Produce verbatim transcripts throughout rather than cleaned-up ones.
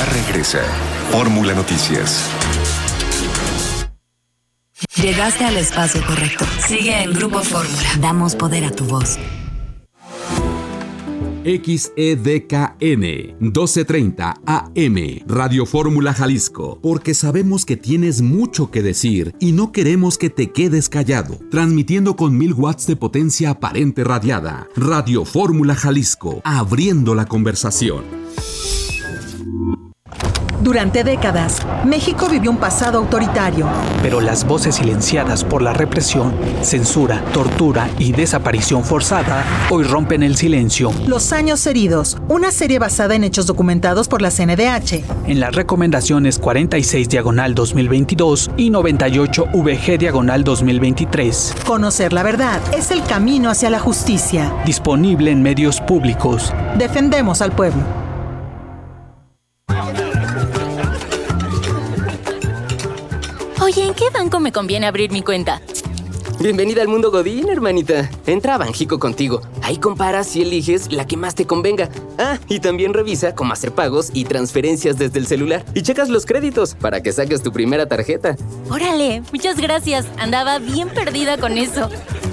regresa. Fórmula Noticias. Llegaste al espacio correcto. Sigue en Grupo Fórmula. Damos poder a tu voz. X E D K N doce treinta A M Radio Fórmula Jalisco, porque sabemos que tienes mucho que decir y no queremos que te quedes callado. Transmitiendo con mil watts de potencia aparente radiada. Radio Fórmula Jalisco, abriendo la conversación. Durante décadas, México vivió un pasado autoritario. Pero las voces silenciadas por la represión, censura, tortura y desaparición forzada hoy rompen el silencio. Los años heridos, una serie basada en hechos documentados por la C N D H. En las recomendaciones cuarenta y seis diagonal dos mil veintidós y noventa y ocho V G diagonal dos mil veintitrés. Conocer la verdad es el camino hacia la justicia. Disponible en medios públicos. Defendemos al pueblo. Oye, ¿en qué banco me conviene abrir mi cuenta? Bienvenida al mundo Godín, hermanita. Entra a Banjico contigo. Ahí comparas y eliges la que más te convenga. Ah, y también revisa cómo hacer pagos y transferencias desde el celular. Y checas los créditos para que saques tu primera tarjeta. ¡Órale! Muchas gracias. Andaba bien perdida con eso.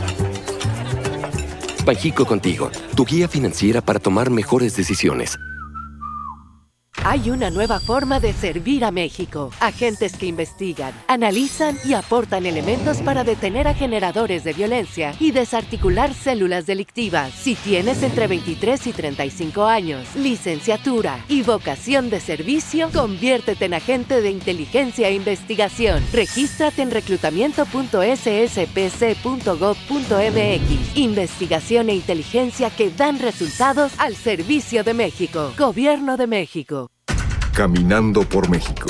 Banjico contigo, tu guía financiera para tomar mejores decisiones. Hay una nueva forma de servir a México. Agentes que investigan, analizan y aportan elementos para detener a generadores de violencia y desarticular células delictivas. Si tienes entre veintitrés y treinta y cinco años, licenciatura y vocación de servicio, conviértete en agente de inteligencia e investigación. Regístrate en reclutamiento punto s s p c punto gov punto m x. Investigación e inteligencia que dan resultados al servicio de México. Gobierno de México. Caminando por México.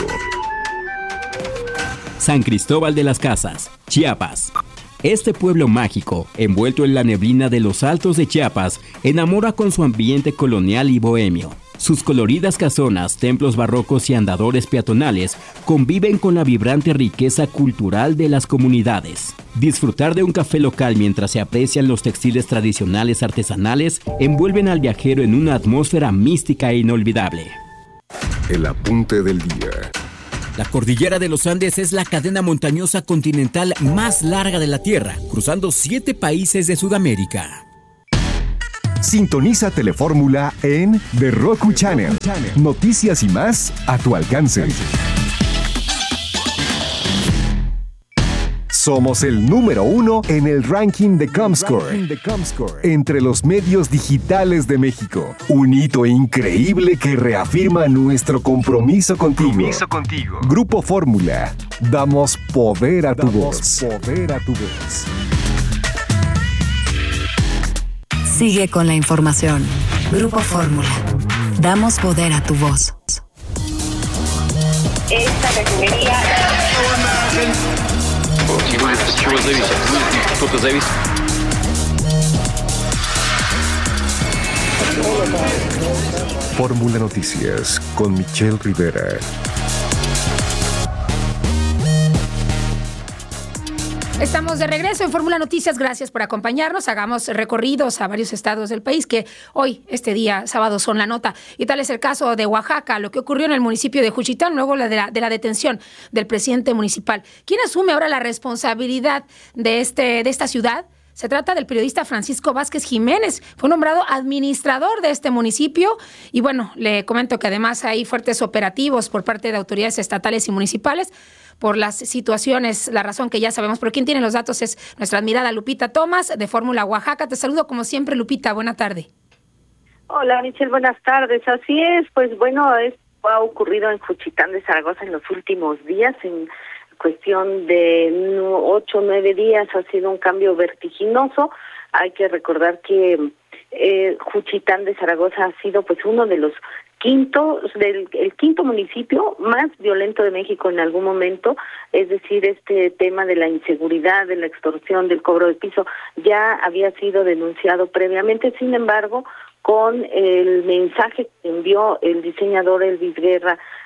San Cristóbal de las Casas, Chiapas. Este pueblo mágico, envuelto en la neblina de los altos de Chiapas, enamora con su ambiente colonial y bohemio. Sus coloridas casonas, templos barrocos y andadores peatonales conviven con la vibrante riqueza cultural de las comunidades. Disfrutar de un café local mientras se aprecian los textiles tradicionales artesanales envuelven al viajero en una atmósfera mística e inolvidable. El apunte del día. La cordillera de los Andes es la cadena montañosa continental más larga de la Tierra, cruzando siete países de Sudamérica. Sintoniza Telefórmula en The Roku Channel. Noticias y más a tu alcance. Somos el número uno en el ranking de Comscore, entre los medios digitales de México. Un hito increíble que reafirma nuestro compromiso contigo. Compromiso contigo. Grupo Fórmula. Damos poder a tu voz. Poder a tu voz. Sigue con la información. Grupo Fórmula. Damos poder a tu voz. Esta refinería... Fórmula Noticias con Michelle Rivera. Estamos de regreso en Fórmula Noticias. Gracias por acompañarnos. Hagamos recorridos a varios estados del país que hoy, este día, sábado, son la nota. Y tal es el caso de Oaxaca, lo que ocurrió en el municipio de Juchitán, luego de la, de la detención del presidente municipal. ¿Quién asume ahora la responsabilidad de, este, de esta ciudad? Se trata del periodista Francisco Vázquez Jiménez. Fue nombrado administrador de este municipio. Y bueno, le comento que además hay fuertes operativos por parte de autoridades estatales y municipales por las situaciones, la razón que ya sabemos. Pero quien tiene los datos es nuestra admirada Lupita Tomás, de Fórmula Oaxaca. Te saludo como siempre, Lupita. Buena tarde. Hola, Michelle. Buenas tardes. Así es. Pues bueno, esto ha ocurrido en Juchitán de Zaragoza en los últimos días. En cuestión de ocho o nueve días ha sido un cambio vertiginoso. Hay que recordar que eh, Juchitán de Zaragoza ha sido pues uno de los quinto, del el quinto municipio más violento de México en algún momento, es decir, este tema de la inseguridad, de la extorsión, del cobro de piso, ya había sido denunciado previamente. Sin embargo, con el mensaje que envió el diseñador Elvis Guerra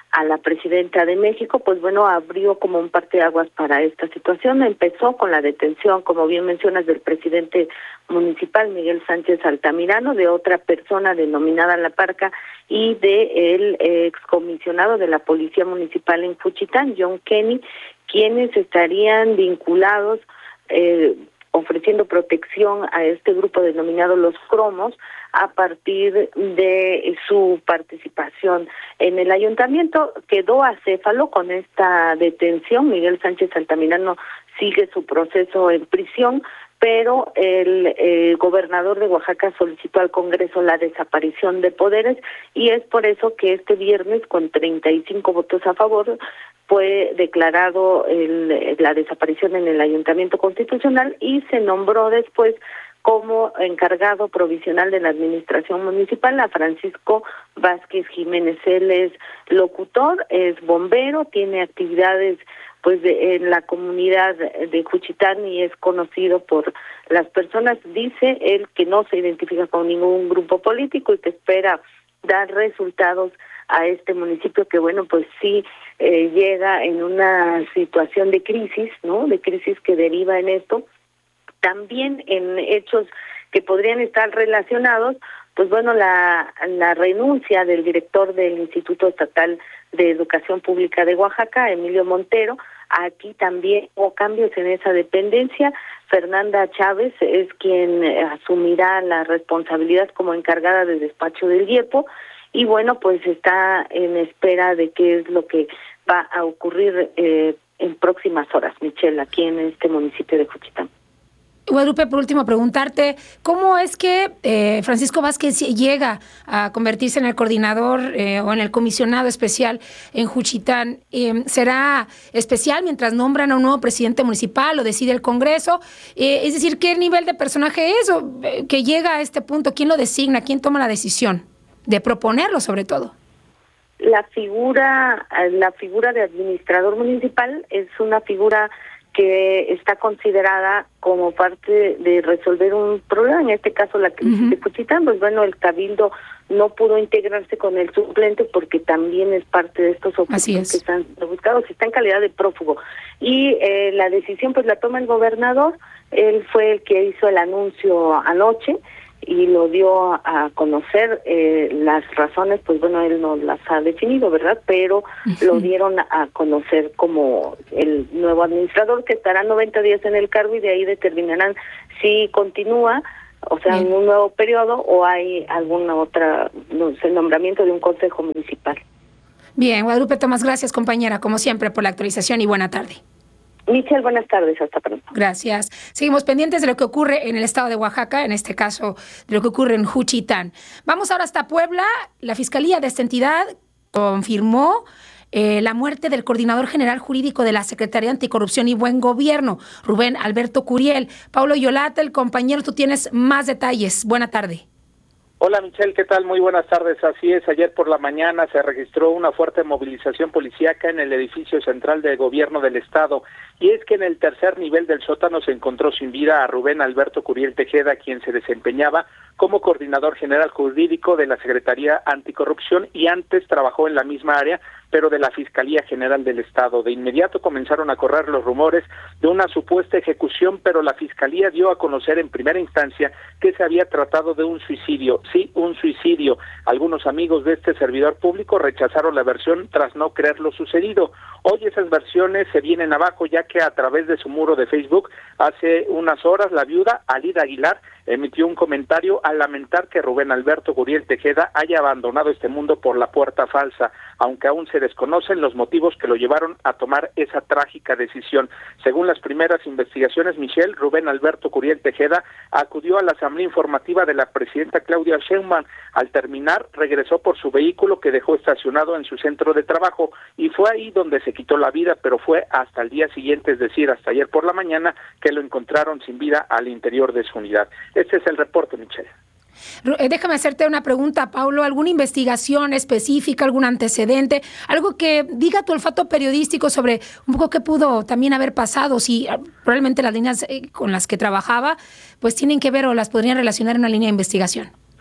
a la presidenta de México, pues bueno, abrió como un parteaguas para esta situación. Empezó con la detención, como bien mencionas, del presidente municipal Miguel Sánchez Altamirano, de otra persona denominada La Parca y de el excomisionado de la Policía Municipal en Juchitán, John Kenny, quienes estarían vinculados eh, ofreciendo protección a este grupo denominado Los Cromos a partir de su participación en el ayuntamiento. Quedó acéfalo con esta detención. Miguel Sánchez Altamirano sigue su proceso en prisión, pero el eh, gobernador de Oaxaca solicitó al Congreso la desaparición de poderes y es por eso que este viernes, con treinta y cinco votos a favor, fue declarado el, la desaparición en el Ayuntamiento Constitucional y se nombró después como encargado provisional de la administración municipal a Francisco Vázquez Jiménez. Él es locutor, es bombero, tiene actividades pues de, en la comunidad de Juchitán y es conocido por las personas. Dice él que no se identifica con ningún grupo político y que espera dar resultados a este municipio que, bueno, pues sí eh, llega en una situación de crisis, ¿no? De crisis que deriva en esto. También en hechos que podrían estar relacionados, pues bueno, la, la renuncia del director del Instituto Estatal de Educación Pública de Oaxaca, Emilio Montero. Aquí también hubo cambios en esa dependencia. Fernanda Chávez es quien asumirá la responsabilidad como encargada del despacho del IEPO y bueno, pues está en espera de qué es lo que va a ocurrir eh, en próximas horas, Michelle, aquí en este municipio de Juchitán. Guadalupe, por último, preguntarte, ¿cómo es que eh, Francisco Vázquez llega a convertirse en el coordinador eh, o en el comisionado especial en Juchitán? Eh, ¿Será especial mientras nombran a un nuevo presidente municipal o decide el Congreso? Eh, es decir, ¿qué nivel de personaje es o eh, que llega a este punto? ¿Quién lo designa? ¿Quién toma la decisión de proponerlo, sobre todo? La figura, la figura de administrador municipal es una figura que está considerada como parte de resolver un problema, en este caso la crisis uh-huh. de Juchitán. Pues bueno, el Cabildo no pudo integrarse con el suplente porque también es parte de estos objetivos que están buscados, está en calidad de prófugo. Y eh, la decisión pues la toma el gobernador, él fue el que hizo el anuncio anoche y lo dio a conocer. Eh, las razones, pues bueno, él no las ha definido, ¿verdad? Pero uh-huh. lo dieron a conocer como el nuevo administrador, que estará noventa días en el cargo y de ahí determinarán si continúa, o sea, Bien. en un nuevo periodo o hay alguna otra, no sé, nombramiento de un consejo municipal. Bien, Guadalupe Tomás, gracias, compañera, como siempre, por la actualización y buena tarde. Michelle, buenas tardes, hasta pronto. Gracias. Seguimos pendientes de lo que ocurre en el estado de Oaxaca, en este caso de lo que ocurre en Juchitán. Vamos ahora hasta Puebla. La Fiscalía de esta entidad confirmó eh, la muerte del coordinador general jurídico de la Secretaría Anticorrupción y Buen Gobierno, Rubén Alberto Curiel. Paulo Yolata, el compañero, tú tienes más detalles. Buena tarde. Hola Michelle, ¿qué tal? Muy buenas tardes. Así es, ayer por la mañana se registró una fuerte movilización policíaca en el edificio central del gobierno del estado, y es que en el tercer nivel del sótano se encontró sin vida a Rubén Alberto Curiel Tejeda, quien se desempeñaba como coordinador general jurídico de la Secretaría Anticorrupción y antes trabajó en la misma área, pero de la Fiscalía General del Estado. De inmediato comenzaron a correr los rumores de una supuesta ejecución, pero la Fiscalía dio a conocer en primera instancia que se había tratado de un suicidio. Sí, un suicidio. Algunos amigos de este servidor público rechazaron la versión tras no creer lo sucedido. Hoy esas versiones se vienen abajo, ya que a través de su muro de Facebook, hace unas horas, la viuda Alida Aguilar emitió un comentario al lamentar que Rubén Alberto Curiel Tejeda haya abandonado este mundo por la puerta falsa, aunque aún se desconocen los motivos que lo llevaron a tomar esa trágica decisión. Según las primeras investigaciones, Michelle, Rubén Alberto Curiel Tejeda acudió a la asamblea informativa de la presidenta Claudia Sheinbaum. Al terminar, regresó por su vehículo que dejó estacionado en su centro de trabajo y fue ahí donde se quitó la vida, pero fue hasta el día siguiente, es decir, hasta ayer por la mañana, que lo encontraron sin vida al interior de su unidad. Este es el reporte, Michelle. Déjame hacerte una pregunta, Paulo. ¿Alguna investigación específica, algún antecedente, algo que diga tu olfato periodístico sobre un poco qué pudo también haber pasado? Si probablemente las líneas con las que trabajaba pues tienen que ver o las podrían relacionar en una línea de investigación.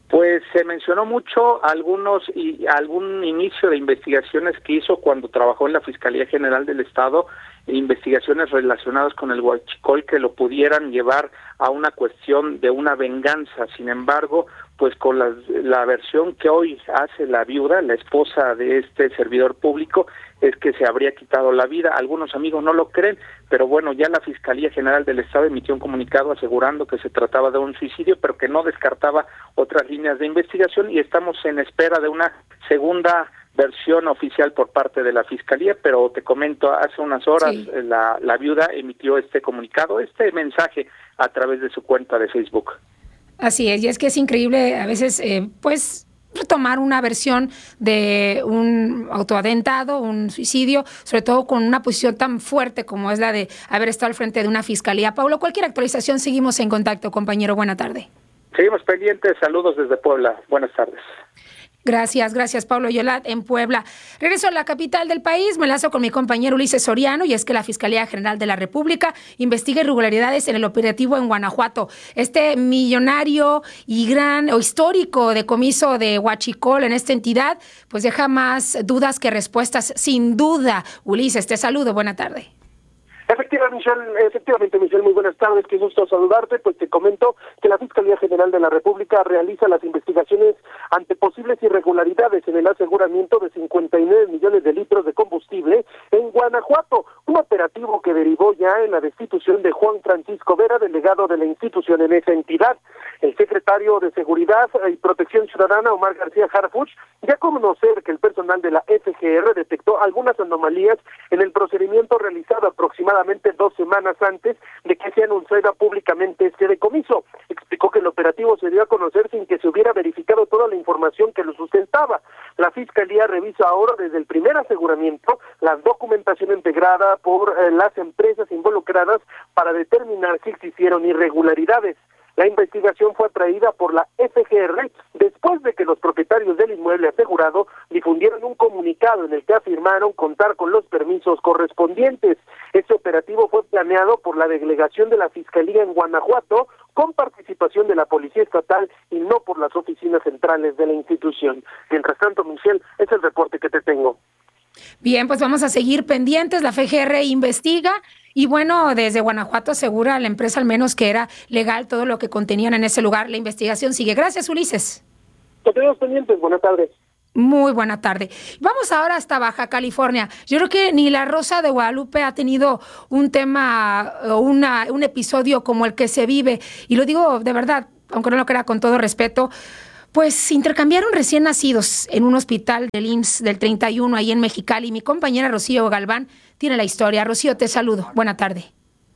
Pues se mencionó mucho algunos y algún inicio de investigaciones que hizo cuando trabajó en la Fiscalía General del Estado, investigaciones relacionadas con el huachicol que lo pudieran llevar a una cuestión de una venganza. Sin embargo, pues con la, la versión que hoy hace la viuda, la esposa de este servidor público, es que se habría quitado la vida. Algunos amigos no lo creen, pero bueno, ya la Fiscalía General del Estado emitió un comunicado asegurando que se trataba de un suicidio, pero que no descartaba otras líneas de investigación, y estamos en espera de una segunda versión oficial por parte de la Fiscalía. Pero te comento, hace unas horas sí. la, la viuda emitió este comunicado, este mensaje a través de su cuenta de Facebook. Así es, y es que es increíble a veces, eh, pues, retomar una versión de un autoatentado, un suicidio, sobre todo con una posición tan fuerte como es la de haber estado al frente de una fiscalía. Pablo, cualquier actualización, seguimos en contacto, compañero. Buena tarde. Seguimos pendientes. Saludos desde Puebla. Buenas tardes. Gracias, gracias Pablo Yolat en Puebla. Regreso a la capital del país, me enlazo con mi compañero Ulises Soriano, y es que la Fiscalía General de la República investiga irregularidades en el operativo en Guanajuato. Este millonario y gran o histórico decomiso de huachicol en esta entidad, pues deja más dudas que respuestas, sin duda. Ulises, te saludo, buena tarde. Efectivamente, Michelle, efectivamente, Michelle, muy buenas tardes, qué gusto saludarte. Pues te comento que la Fiscalía General de la República realiza las investigaciones ante posibles irregularidades en el aseguramiento de cincuenta y nueve millones de litros de combustible en Guanajuato, un operativo que derivó ya en la destitución de Juan Francisco Vera, delegado de la institución en esa entidad. El secretario de Seguridad y Protección Ciudadana, Omar García Harfuch, ya a conocer que el personal de la F G R detectó algunas anomalías en el procedimiento realizado aproximadamente dos semanas antes de que se anunciara públicamente este decomiso. Explicó que el operativo se dio a conocer sin que se hubiera verificado toda la información que lo sustentaba. La Fiscalía revisa ahora desde el primer aseguramiento la documentación integrada por eh, las empresas involucradas para determinar si existieron irregularidades. La investigación fue atraída por la F G R después de que los propietarios del inmueble asegurado difundieron un comunicado en el que afirmaron contar con los permisos correspondientes. Este operativo fue planeado por la delegación de la Fiscalía en Guanajuato, con participación de la Policía Estatal y no por las oficinas centrales de la institución. Mientras tanto, Michelle, es el reporte que te tengo. Bien, pues vamos a seguir pendientes. La F G R investiga y bueno, desde Guanajuato asegura a la empresa al menos que era legal todo lo que contenían en ese lugar. La investigación sigue. Gracias, Ulises. Tenemos pendientes. Buenas tardes. Muy buena tarde. Vamos ahora hasta Baja California. Yo creo que ni la Rosa de Guadalupe ha tenido un tema o una, un episodio como el que se vive. Y lo digo de verdad, aunque no lo crea, con todo respeto. Pues intercambiaron recién nacidos en un hospital del I M S S del treinta y uno ahí en Mexicali. Mi compañera Rocío Galván tiene la historia. Rocío, te saludo. Buena tarde.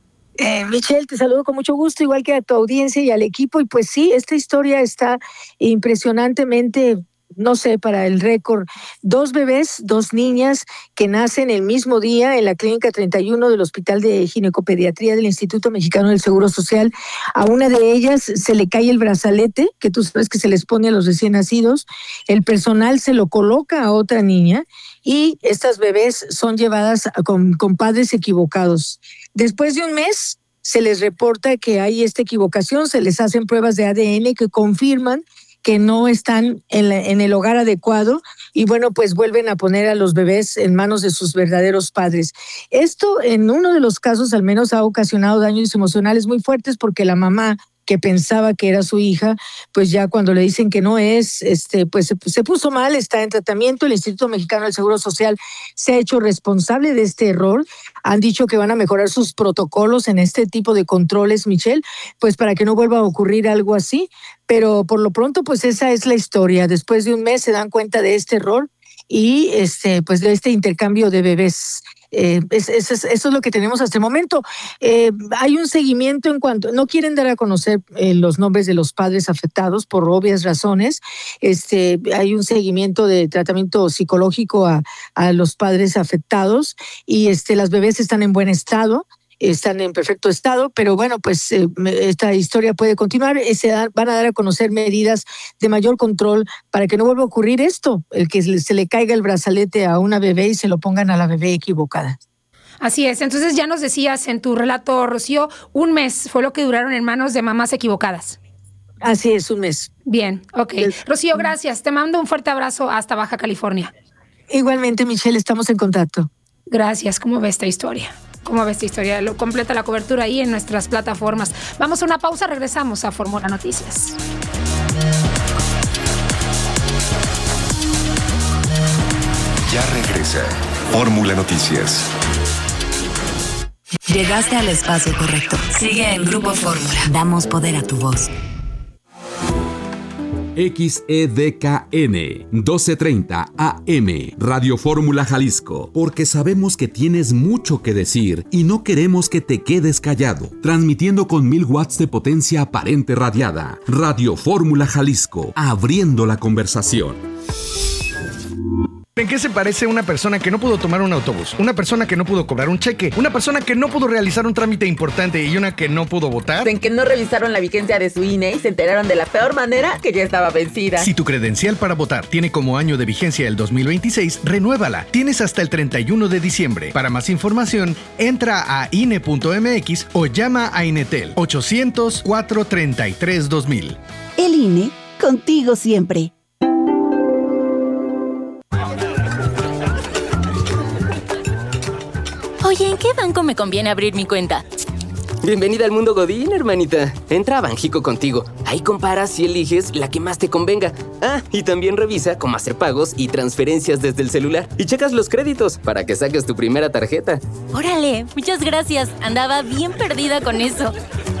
Eh, Michelle, te saludo con mucho gusto, igual que a tu audiencia y al equipo. Y pues sí, esta historia está impresionantemente, no sé, para el récord. Dos bebés, dos niñas que nacen el mismo día en la clínica treinta y uno del Hospital de Ginecopediatría del Instituto Mexicano del Seguro Social. A una de ellas se le cae el brazalete, que tú sabes que se les pone a los recién nacidos. El personal se lo coloca a otra niña y estas bebés son llevadas con, con padres equivocados. Después de un mes se les reporta que hay esta equivocación, se les hacen pruebas de A D N que confirman que no están en, la, en el hogar adecuado y bueno, pues vuelven a poner a los bebés en manos de sus verdaderos padres. Esto en uno de los casos al menos ha ocasionado daños emocionales muy fuertes porque la mamá que pensaba que era su hija, pues ya cuando le dicen que no es, este, pues se, se puso mal, está en tratamiento. El Instituto Mexicano del Seguro Social se ha hecho responsable de este error. Han dicho que van a mejorar sus protocolos en este tipo de controles, Michelle, pues para que no vuelva a ocurrir algo así. Pero por lo pronto, pues esa es la historia. Después de un mes se dan cuenta de este error y este, pues de este intercambio de bebés. Eh, es, es, es, eso es lo que tenemos hasta el momento. Eh, hay un seguimiento en cuanto, no quieren dar a conocer eh, los nombres de los padres afectados por obvias razones. Este, hay un seguimiento de tratamiento psicológico a, a los padres afectados y este, las bebés están en buen estado. Están en perfecto estado, pero bueno, pues eh, esta historia puede continuar. Eh, se da, van a dar a conocer medidas de mayor control para que no vuelva a ocurrir esto, el que se le caiga el brazalete a una bebé y se lo pongan a la bebé equivocada. Así es. Entonces ya nos decías en tu relato, Rocío, un mes fue lo que duraron en manos de mamás equivocadas. Así es, un mes. Bien, ok. Rocío, gracias. Te mando un fuerte abrazo hasta Baja California. Igualmente, Michelle, estamos en contacto. Gracias. ¿Cómo ves esta historia? ¿Cómo ves esta historia? Lo completa la cobertura ahí en nuestras plataformas. Vamos a una pausa, regresamos a Fórmula Noticias. Ya regresa Fórmula Noticias. Llegaste al espacio correcto. Sigue en Grupo Fórmula. Damos poder a tu voz. X E D K N doce treinta A M Radio Fórmula Jalisco, porque sabemos que tienes mucho que decir y no queremos que te quedes callado. Transmitiendo con mil watts de potencia aparente radiada. Radio Fórmula Jalisco, abriendo la conversación. ¿En qué se parece una persona que no pudo tomar un autobús? Una persona que no pudo cobrar un cheque, una persona que no pudo realizar un trámite importante y una que no pudo votar. En que no revisaron la vigencia de su I N E y se enteraron de la peor manera que ya estaba vencida. Si tu credencial para votar tiene como año de vigencia el dos mil veintiséis, renuévala. Tienes hasta el treinta y uno de diciembre. Para más información, entra a I N E punto M X o llama a Inetel ochocientos, cuatrocientos treinta y tres, dos mil. El I N E, contigo siempre. Oye, ¿en qué banco me conviene abrir mi cuenta? Bienvenida al mundo Godín, hermanita. Entra a Banjico contigo. Ahí comparas y eliges la que más te convenga. Ah, y también revisa cómo hacer pagos y transferencias desde el celular. Y checas los créditos para que saques tu primera tarjeta. Órale, muchas gracias. Andaba bien perdida con eso.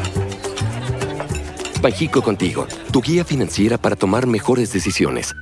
Banjico contigo, tu guía financiera para tomar mejores decisiones.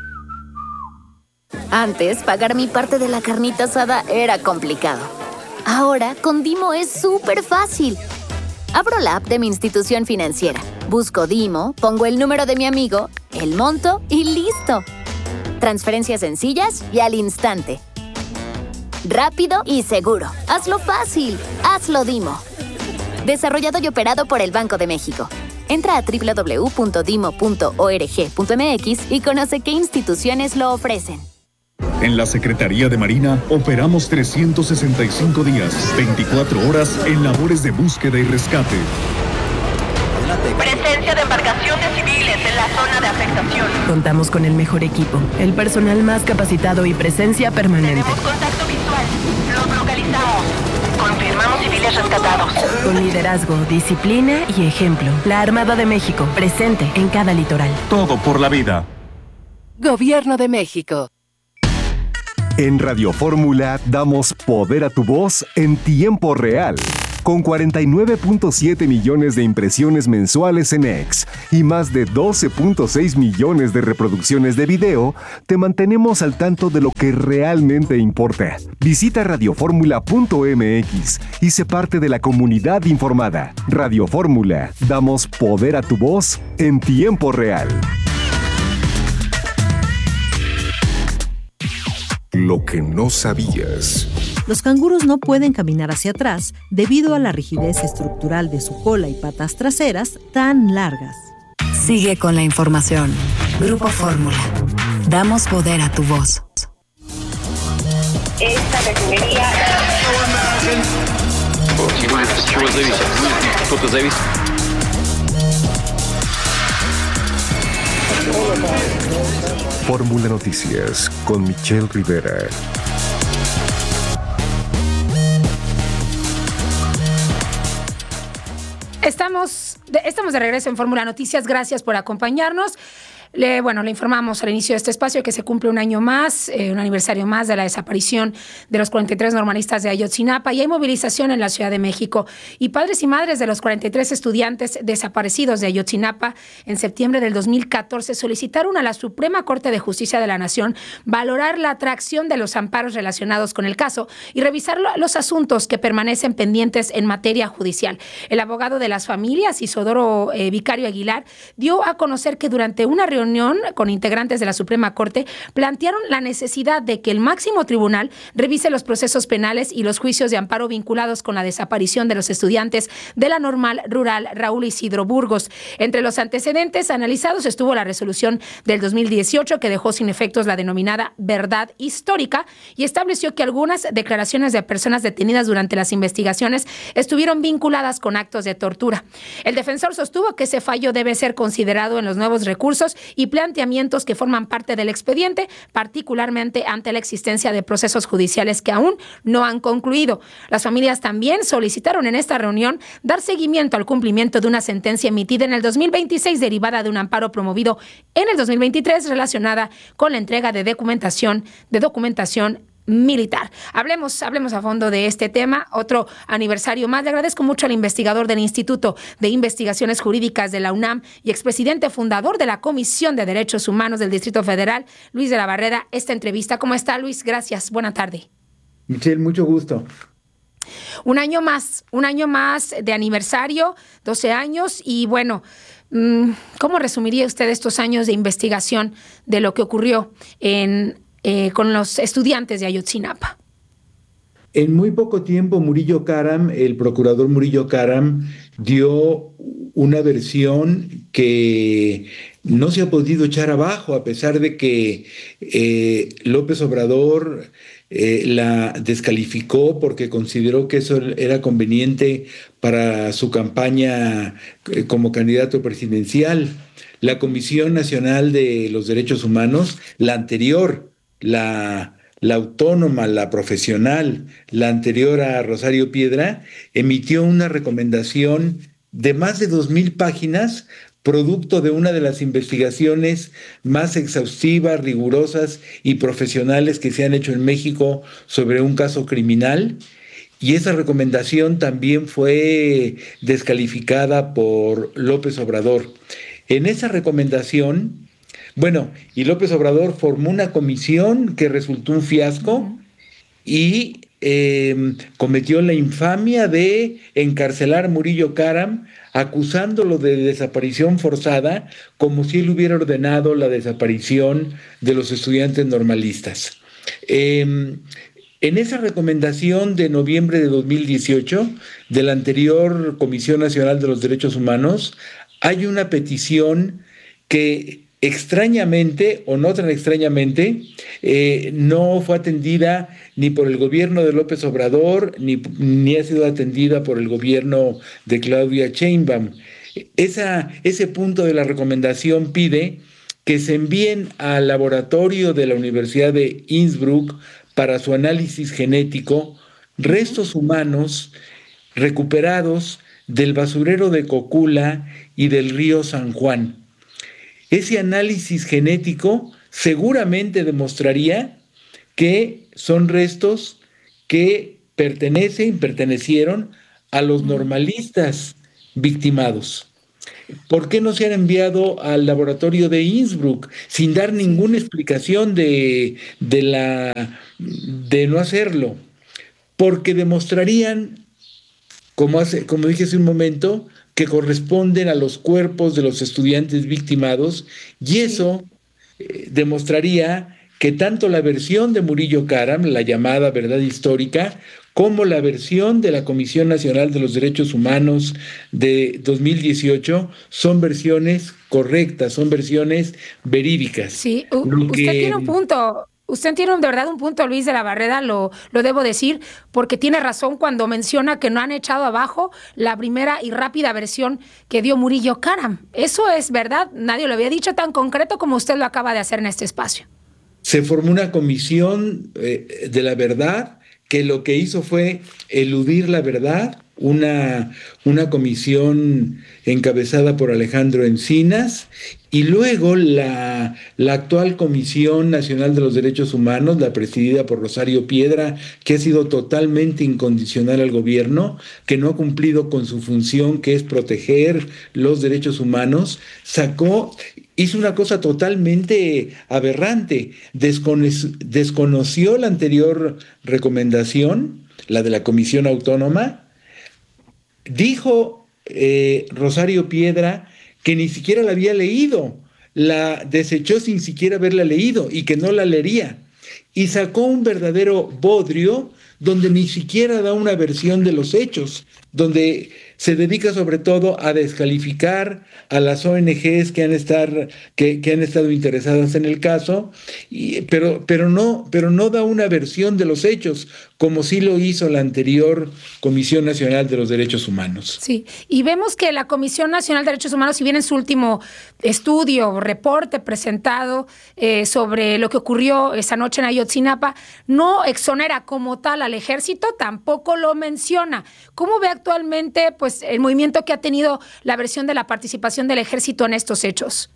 Antes, pagar mi parte de la carnita asada era complicado. Ahora, con Dimo es súper fácil. Abro la app de mi institución financiera, busco Dimo, pongo el número de mi amigo, el monto y ¡listo! Transferencias sencillas y al instante. Rápido y seguro. Hazlo fácil. Hazlo Dimo. Desarrollado y operado por el Banco de México. Entra a doble u doble u doble u punto dimo punto org punto m x y conoce qué instituciones lo ofrecen. En la Secretaría de Marina operamos trescientos sesenta y cinco días, veinticuatro horas en labores de búsqueda y rescate. Presencia de embarcaciones civiles en la zona de afectación. Contamos con el mejor equipo, el personal más capacitado y presencia permanente. Tenemos contacto visual. Los localizamos. Confirmamos civiles rescatados. Con liderazgo, disciplina y ejemplo. La Armada de México, presente en cada litoral. Todo por la vida. Gobierno de México. En Radio Fórmula damos poder a tu voz en tiempo real. Con cuarenta y nueve punto siete millones de impresiones mensuales en X y más de doce punto seis millones de reproducciones de video, te mantenemos al tanto de lo que realmente importa. Visita radio fórmula punto m x y sé parte de la comunidad informada. Radio Fórmula, damos poder a tu voz en tiempo real. Lo que no sabías. Los canguros no pueden caminar hacia atrás debido a la rigidez estructural de su cola y patas traseras tan largas. Sigue con la información. Grupo Fórmula. Damos poder a tu voz. Esta refinería... Fórmula Noticias con Michelle Rivera. Estamos de, estamos de regreso en Fórmula Noticias. Gracias por acompañarnos. Le, bueno, le informamos al inicio de este espacio que se cumple un año más, eh, un aniversario más de la desaparición de los cuarenta y tres normalistas de Ayotzinapa, y hay movilización en la Ciudad de México. Y padres y madres de los cuarenta y tres estudiantes desaparecidos de Ayotzinapa en septiembre del dos mil catorce solicitaron a la Suprema Corte de Justicia de la Nación valorar la atracción de los amparos relacionados con el caso y revisar los asuntos que permanecen pendientes en materia judicial. El abogado de las familias, Isodoro eh, Vicario Aguilar, dio a conocer que durante una reunión reunión con integrantes de la Suprema Corte plantearon la necesidad de que el máximo tribunal revise los procesos penales y los juicios de amparo vinculados con la desaparición de los estudiantes de la Normal Rural Raúl Isidro Burgos. Entre los antecedentes analizados estuvo la resolución del dos mil dieciocho que dejó sin efectos la denominada verdad histórica y estableció que algunas declaraciones de personas detenidas durante las investigaciones estuvieron vinculadas con actos de tortura. El defensor sostuvo que ese fallo debe ser considerado en los nuevos recursos y planteamientos que forman parte del expediente, particularmente ante la existencia de procesos judiciales que aún no han concluido. Las familias también solicitaron en esta reunión dar seguimiento al cumplimiento de una sentencia emitida en el dos mil veintiséis derivada de un amparo promovido en el dos mil veintitrés relacionada con la entrega de documentación, de documentación militar. Hablemos, hablemos a fondo de este tema. Otro aniversario más. Le agradezco mucho al investigador del Instituto de Investigaciones Jurídicas de la UNAM y expresidente fundador de la Comisión de Derechos Humanos del Distrito Federal, Luis de la Barrera, esta entrevista. ¿Cómo está, Luis? Gracias. Buena tarde. Michelle, mucho gusto. Un año más, un año más de aniversario, doce años, y bueno, ¿cómo resumiría usted estos años de investigación de lo que ocurrió en Eh, con los estudiantes de Ayotzinapa? En muy poco tiempo, Murillo Karam, el procurador Murillo Karam, dio una versión que no se ha podido echar abajo, a pesar de que eh, López Obrador eh, la descalificó porque consideró que eso era conveniente para su campaña eh, como candidato presidencial. La Comisión Nacional de los Derechos Humanos, la anterior, La, la autónoma, la profesional, la anterior a Rosario Piedra, emitió una recomendación de más de dos mil páginas, producto de una de las investigaciones más exhaustivas, rigurosas y profesionales que se han hecho en México sobre un caso criminal. Y esa recomendación también fue descalificada por López Obrador. En esa recomendación, bueno, y López Obrador formó una comisión que resultó un fiasco y eh, cometió la infamia de encarcelar a Murillo Karam, acusándolo de desaparición forzada, como si él hubiera ordenado la desaparición de los estudiantes normalistas. Eh, En esa recomendación de noviembre de dos mil dieciocho de la anterior Comisión Nacional de los Derechos Humanos, hay una petición que extrañamente o no tan extrañamente eh, no fue atendida ni por el gobierno de López Obrador ni, ni ha sido atendida por el gobierno de Claudia Sheinbaum. Esa, ese punto de la recomendación pide que se envíen al laboratorio de la Universidad de Innsbruck para su análisis genético restos humanos recuperados del basurero de Cocula y del río San Juan. Ese análisis genético seguramente demostraría que son restos que pertenecen, pertenecieron a los normalistas victimados. ¿Por qué no se han enviado al laboratorio de Innsbruck sin dar ninguna explicación de, de, la, de no hacerlo? Porque demostrarían, como, hace, como dije hace un momento, que corresponden a los cuerpos de los estudiantes victimados, y eso eh, demostraría que tanto la versión de Murillo Karam, la llamada verdad histórica, como la versión de la Comisión Nacional de los Derechos Humanos de dos mil dieciocho son versiones correctas, son versiones verídicas. Sí, u- usted que... tiene un punto. Usted tiene de verdad un punto, Luis de la Barrera, lo, lo debo decir, porque tiene razón cuando menciona que no han echado abajo la primera y rápida versión que dio Murillo Karam. Eso es verdad, nadie lo había dicho tan concreto como usted lo acaba de hacer en este espacio. Se formó una comisión eh, de la verdad que lo que hizo fue eludir la verdad, una, una comisión encabezada por Alejandro Encinas, y luego la, la actual Comisión Nacional de los Derechos Humanos, la presidida por Rosario Piedra, que ha sido totalmente incondicional al gobierno, que no ha cumplido con su función, que es proteger los derechos humanos, sacó, hizo una cosa totalmente aberrante, descono- desconoció la anterior recomendación, la de la Comisión Autónoma. Dijo eh, Rosario Piedra que ni siquiera la había leído. la desechó sin siquiera haberla leído y que no la leería. Y sacó un verdadero bodrio donde ni siquiera da una versión de los hechos, donde se dedica sobre todo a descalificar a las O N Ges que han, estar, que, que han estado interesadas en el caso, y, pero, pero, no, pero no da una versión de los hechos, como sí lo hizo la anterior Comisión Nacional de los Derechos Humanos. Sí, y vemos que la Comisión Nacional de Derechos Humanos, si bien en su último estudio o reporte presentado eh, sobre lo que ocurrió esa noche en Ayotzinapa, no exonera como tal al ejército, tampoco lo menciona. ¿Cómo ve actualmente pues, el movimiento que ha tenido la versión de la participación del ejército en estos hechos?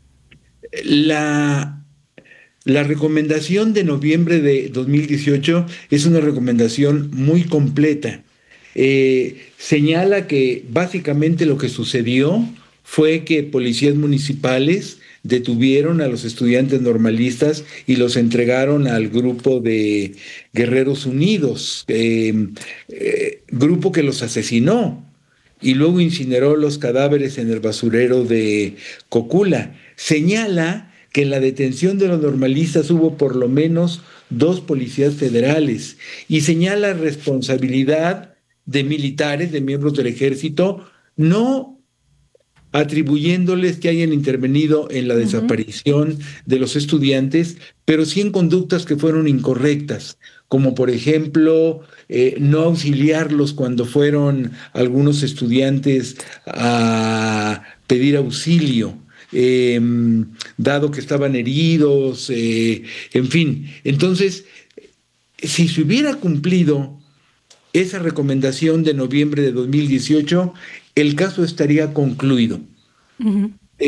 La, la recomendación de noviembre de dos mil dieciocho es una recomendación muy completa. Eh, señala que básicamente lo que sucedió fue que policías municipales detuvieron a los estudiantes normalistas y los entregaron al grupo de Guerreros Unidos, eh, eh, grupo que los asesinó y luego incineró los cadáveres en el basurero de Cocula. Señala que en la detención de los normalistas hubo por lo menos dos policías federales y señala responsabilidad de militares, de miembros del ejército, no atribuyéndoles que hayan intervenido en la desaparición uh-huh. de los estudiantes, pero sí en conductas que fueron incorrectas, como por ejemplo eh, no auxiliarlos cuando fueron algunos estudiantes a pedir auxilio, eh, dado que estaban heridos, eh, en fin. Entonces, si se hubiera cumplido esa recomendación de noviembre de dos mil dieciocho, el caso estaría concluido. Uh-huh.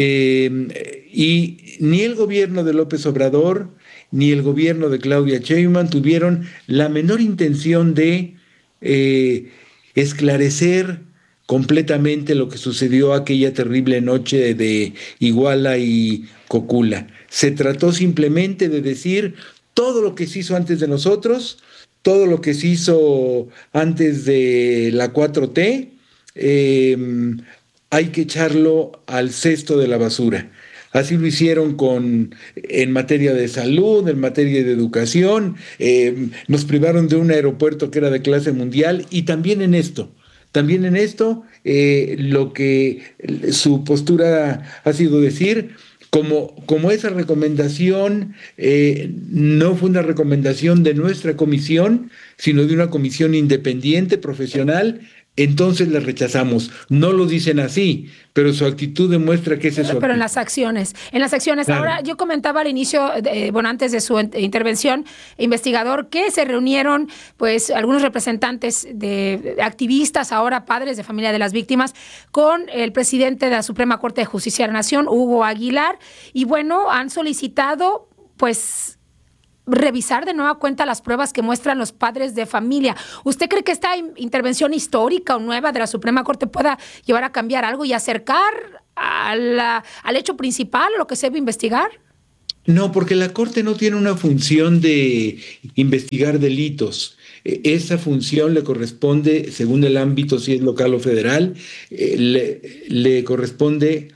Eh, y ni el gobierno de López Obrador ni el gobierno de Claudia Sheinbaum tuvieron la menor intención de eh, esclarecer completamente lo que sucedió aquella terrible noche de Iguala y Cocula. Se trató simplemente de decir todo lo que se hizo antes de nosotros, todo lo que se hizo antes de la cuatro T, Eh, hay que echarlo al cesto de la basura. Así lo hicieron con, en materia de salud, en materia de educación, eh, nos privaron de un aeropuerto que era de clase mundial y también en esto, también en esto eh, lo que su postura ha sido decir, como, como esa recomendación eh, no fue una recomendación de nuestra comisión, sino de una comisión independiente, profesional, entonces la rechazamos. No lo dicen así, pero su actitud demuestra que ese es su Pero actitud. en las acciones, en las acciones. Claro. Ahora, yo comentaba al inicio, eh, bueno, antes de su intervención, investigador, que se reunieron, pues, algunos representantes de, de activistas, ahora padres de familia de las víctimas, con el presidente de la Suprema Corte de Justicia de la Nación, Hugo Aguilar, y bueno, han solicitado, pues, revisar de nueva cuenta las pruebas que muestran los padres de familia. ¿Usted cree que esta intervención histórica o nueva de la Suprema Corte pueda llevar a cambiar algo y acercar a la, al hecho principal, lo que se debe investigar? No, porque la Corte no tiene una función de investigar delitos. Esa función le corresponde, según el ámbito, si es local o federal, le, le corresponde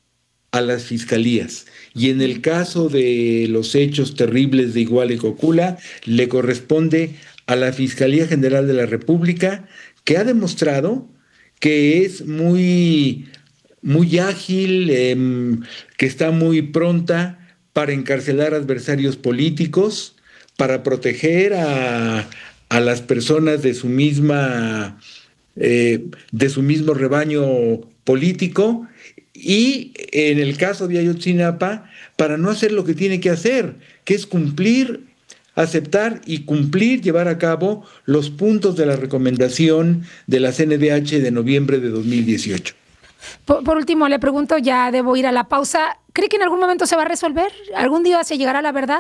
a las fiscalías. Y en el caso de los hechos terribles de Iguala y Cocula, le corresponde a la Fiscalía General de la República, que ha demostrado que es muy, muy ágil, eh, que está muy pronta para encarcelar adversarios políticos, para proteger a, a las personas de su misma, eh, de su mismo rebaño político. Y en el caso de Ayotzinapa, para no hacer lo que tiene que hacer, que es cumplir, aceptar y cumplir, llevar a cabo los puntos de la recomendación de la C N D H de noviembre de dos mil dieciocho. Por, por último, le pregunto, ya debo ir a la pausa, ¿cree que en algún momento se va a resolver? ¿Algún día se llegará a la verdad?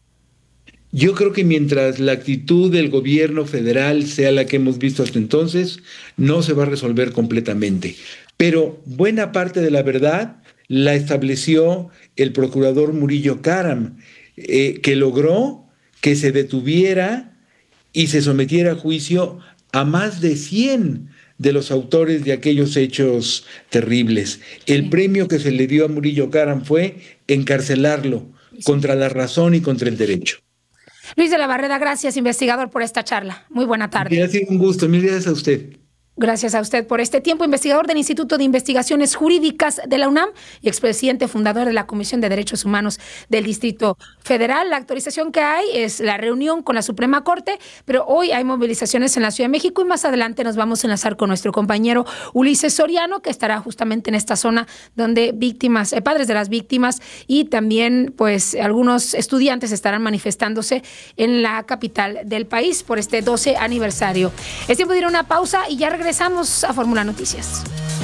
Yo creo que mientras la actitud del gobierno federal sea la que hemos visto hasta entonces, no se va a resolver completamente. Pero buena parte de la verdad la estableció el procurador Murillo Karam, eh, que logró que se detuviera y se sometiera a juicio a más de cien de los autores de aquellos hechos terribles. El premio que se le dio a Murillo Karam fue encarcelarlo contra la razón y contra el derecho. Luis de la Barreda, gracias, investigador, por esta charla. Muy buena tarde. Ha sido un gusto. Mil gracias a usted. Gracias a usted por este tiempo, investigador del Instituto de Investigaciones Jurídicas de la UNAM y expresidente fundador de la Comisión de Derechos Humanos del Distrito Federal. La actualización que hay es la reunión con la Suprema Corte, pero hoy hay movilizaciones en la Ciudad de México y más adelante nos vamos a enlazar con nuestro compañero Ulises Soriano, que estará justamente en esta zona donde víctimas, eh, padres de las víctimas y también pues algunos estudiantes estarán manifestándose en la capital del país por este doce aniversario. Es tiempo de ir a una pausa y ya regresamos. Regresamos a Fórmula Noticias.